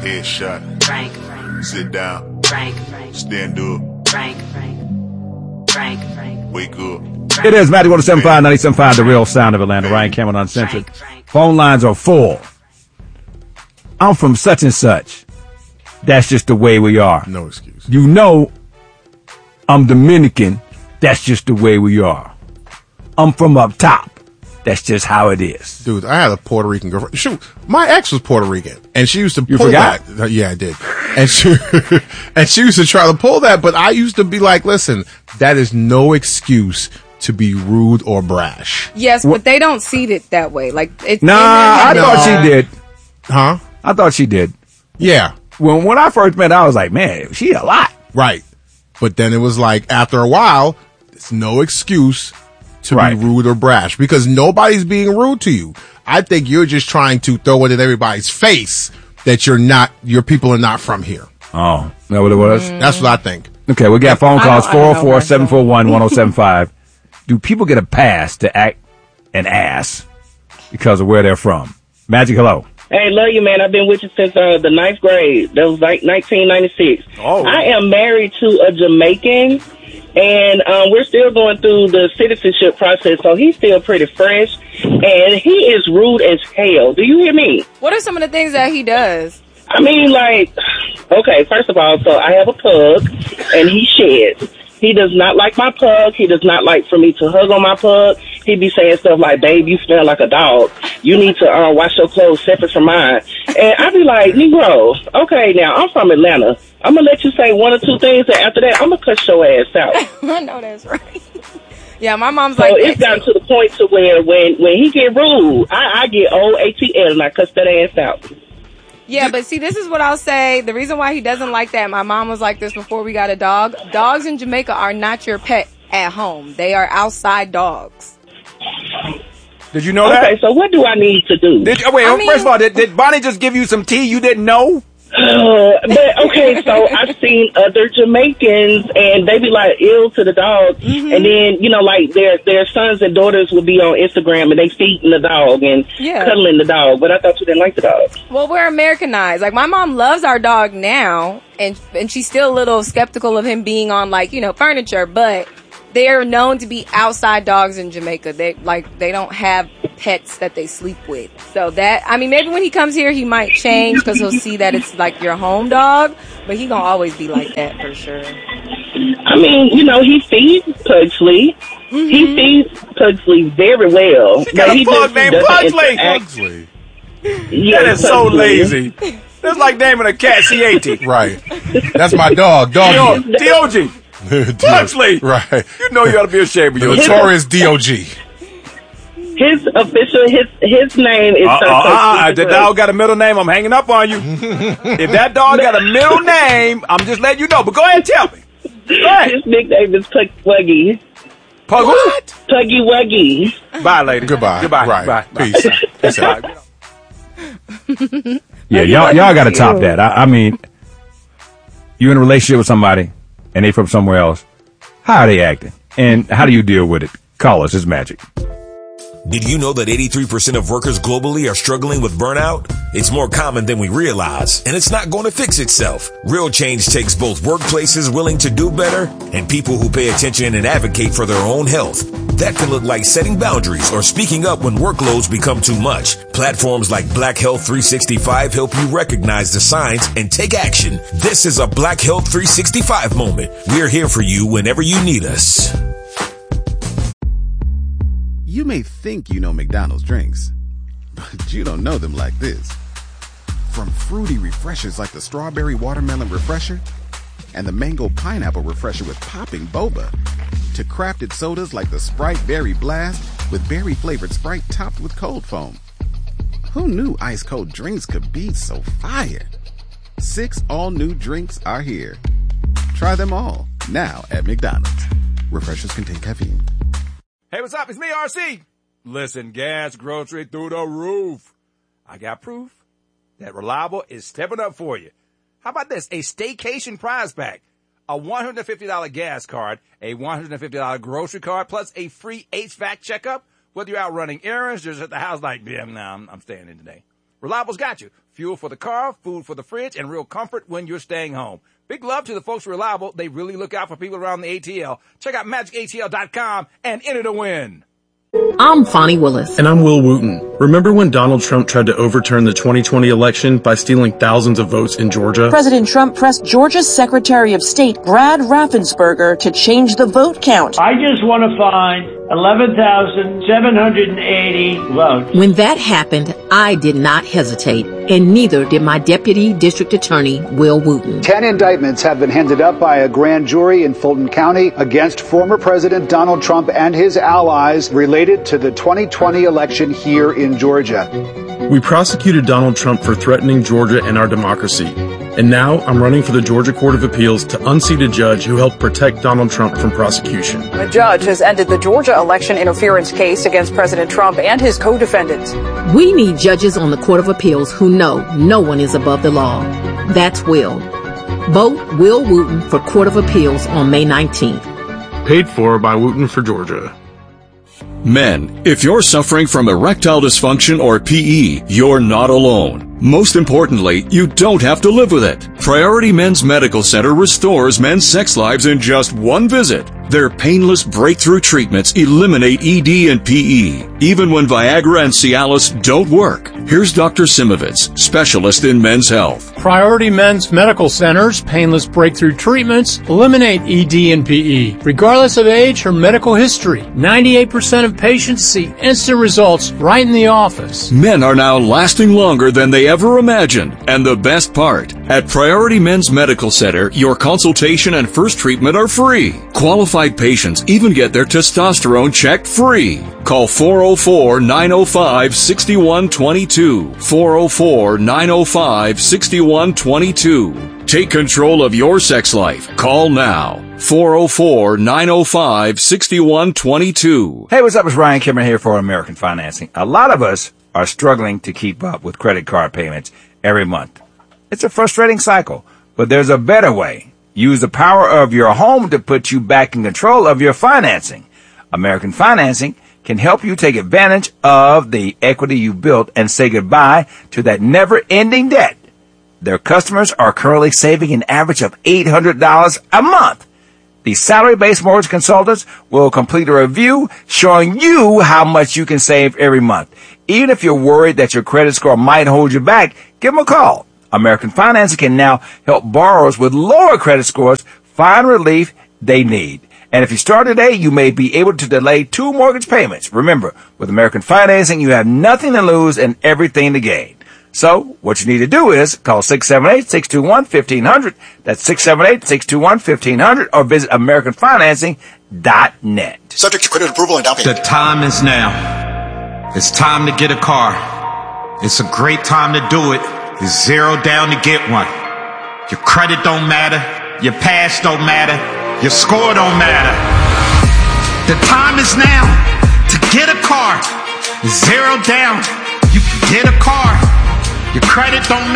Headshot. Frank. Sit down. Frank. Stand up. Frank. Wake up. It is Magic 107.5, 97.5, the real sound of Atlanta. Ryan Cameron Uncensored. Phone lines are full. I'm from such and such. That's just the way we are. No excuse. You know, I'm Dominican. That's just the way we are. I'm from up top. That's just how it is. Dude, I had a Puerto Rican girlfriend. Shoot, my ex was Puerto Rican, and she used to pull forgot? that. Yeah, I did. And she used to try to pull that, but I used to be like, listen, that is no excuse to be rude or brash. Yes, but they don't see it that way. Like it's Nah, I thought she did. Huh? I thought she did. Yeah. When I first met her, I was like, man, she a lot. Right. But then it was like, after a while, it's no excuse to be rude or brash because nobody's being rude to you. I think you're just trying to throw it in everybody's face that your people are not from here. Oh, is that what it was? That's what I think. Okay, we got phone calls 404-741-1075. Do people get a pass to act an ass because of where they're from? Magic, hello. Hey, love you, man. I've been with you since the ninth grade. That was like 1996. Oh. I am married to a Jamaican, and we're still going through the citizenship process, so he's still pretty fresh, and he is rude as hell. Do you hear me? What are some of the things that he does? I mean, like, okay, first of all, so I have a pug, and he sheds. He does not like my pug. He does not like for me to hug on my pug. He be saying stuff like, babe, you smell like a dog. You need to wash your clothes separate from mine. And I be like, Negro, okay, now, I'm from Atlanta. I'm going to let you say one or two things, and after that, I'm going to cuss your ass out. I know that's right. Yeah, my mom's so like it's gotten to the point to where when he get rude, I get old ATL and I cuss that ass out. Yeah, but see, this is what I'll say. The reason why he doesn't like that, my mom was like this before we got a dog. Dogs in Jamaica are not your pet at home. They are outside dogs. Did you know that? Okay, so what do I need to do? First of all, did Bonnie just give you some tea you didn't know? But okay, so I've seen other Jamaicans and they be like ill to the dog, and then like their sons and daughters will be on Instagram and they feeding the dog and cuddling the dog. But I thought you didn't like the dog. Well, we're Americanized. Like my mom loves our dog now, and she's still a little skeptical of him being on furniture, but they are known to be outside dogs in Jamaica. They don't have pets that they sleep with. So maybe when he comes here, he might change because he'll see that it's like your home dog, but he gonna always be like that for sure. I mean, he feeds Pugsley. Mm-hmm. He feeds Pugsley very well. She got a pug named Pugsley. Yeah, that is so lazy. That's like naming a cat C-A-T. Right. That's my dog. Doggy. D-O-G. Pugsley. Right. You know you ought to be ashamed of the yourself. notorious D-O-G. His official, his name is If the dog got a middle name, I'm hanging up on you. If that dog got a middle name, I'm just letting you know. But go ahead and tell me. Go ahead. His nickname is Puggy Wuggy. Pug what? Puggy Wuggy. Bye, lady. Goodbye. Right. Bye. Peace. Peace out. Yeah, y'all got to top that. I mean, you're in a relationship with somebody, and they from somewhere else. How are they acting? And how do you deal with it? Call us. It's Magic. Did you know that 83% of workers globally are struggling with burnout? It's more common than we realize, and it's not going to fix itself. Real change takes both workplaces willing to do better and people who pay attention and advocate for their own health. That can look like setting boundaries or speaking up when workloads become too much. Platforms like Black Health 365 help you recognize the signs and take action. This is a Black Health 365 moment. We're here for you whenever you need us. You may think you know McDonald's drinks, but you don't know them like this. From fruity refreshers like the Strawberry Watermelon Refresher and the Mango Pineapple Refresher with popping boba, to crafted sodas like the Sprite Berry Blast with berry-flavored Sprite topped with cold foam. Who knew ice-cold drinks could be so fire? 6 all-new drinks are here. Try them all, now at McDonald's. Refreshers contain caffeine. Hey, what's up? It's me, RC. Listen, gas, grocery through the roof. I got proof that Reliable is stepping up for you. How about this? A staycation prize pack. A $150 gas card, a $150 grocery card, plus a free HVAC checkup. Whether you're out running errands or just at the house like, I'm staying in today. Reliable's got you. Fuel for the car, food for the fridge, and real comfort when you're staying home. Big love to the folks at Reliable. They really look out for people around the ATL. Check out magicatl.com and enter to win. I'm Fonnie Willis. And I'm Will Wooten. Remember when Donald Trump tried to overturn the 2020 election by stealing thousands of votes in Georgia? President Trump pressed Georgia's Secretary of State, Brad Raffensperger, to change the vote count. I just want to find 11,780 votes. When that happened, I did not hesitate, and neither did my Deputy District Attorney, Will Wooten. 10 indictments have been handed up by a grand jury in Fulton County against former President Donald Trump and his allies related to the 2020 election here in Georgia. We prosecuted Donald Trump for threatening Georgia and our democracy. And now I'm running for the Georgia Court of Appeals to unseat a judge who helped protect Donald Trump from prosecution. The judge has ended the Georgia election interference case against President Trump and his co-defendants. We need judges on the Court of Appeals who know no one is above the law. That's Will. Vote Will Wooten for Court of Appeals on May 19th. Paid for by Wooten for Georgia. Men, if you're suffering from erectile dysfunction or PE, you're not alone. Most importantly, you don't have to live with it. Priority Men's Medical Center restores men's sex lives in just one visit. Their painless breakthrough treatments eliminate ED and PE, even when Viagra and Cialis don't work. Here's Dr. Simovitz, specialist in men's health. Priority Men's Medical Center's painless breakthrough treatments eliminate ED and PE, regardless of age or medical history. 98% of patients see instant results right in the office. Men are now lasting longer than they ever imagined. And the best part, at Priority Men's Medical Center, your consultation and first treatment are free. Qualified patients even get their testosterone checked free. Call 404-905-6122. 404-905-6122. Take control of your sex life. Call now. 404-905-6122. Hey, what's up? It's Ryan Kimmer here for American Financing. A lot of us are struggling to keep up with credit card payments every month. It's a frustrating cycle, but there's a better way. Use the power of your home to put you back in control of your financing. American Financing can help you take advantage of the equity you built and say goodbye to that never-ending debt. Their customers are currently saving an average of $800 a month. The salary-based mortgage consultants will complete a review showing you how much you can save every month. Even if you're worried that your credit score might hold you back, give them a call. American Financing can now help borrowers with lower credit scores find relief they need. And if you start today, you may be able to delay 2 mortgage payments. Remember, with American Financing, you have nothing to lose and everything to gain. So what you need to do is call 678-621-1500. That's 678-621-1500 or visit AmericanFinancing.net. Subject to credit approval and down payment. The time is now. It's time to get a car. It's a great time to do it. It's zero down to get one. Your credit don't matter. Your past don't matter. Your score don't matter. The time is now to get a car. It's zero down. You can get a car. Your credit don't matter.